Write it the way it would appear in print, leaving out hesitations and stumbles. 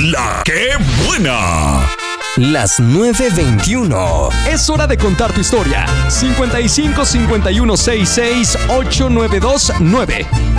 La que buena. Las 9:21. Es hora de contar tu historia. 55 51 66 8929.